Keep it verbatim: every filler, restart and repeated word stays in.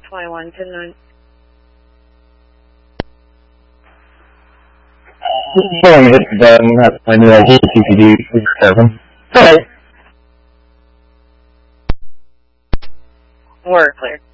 twenty-one, ten nine. Go on, hit the button. That's my new I D C P D. Please be careful. Alright. We're clear.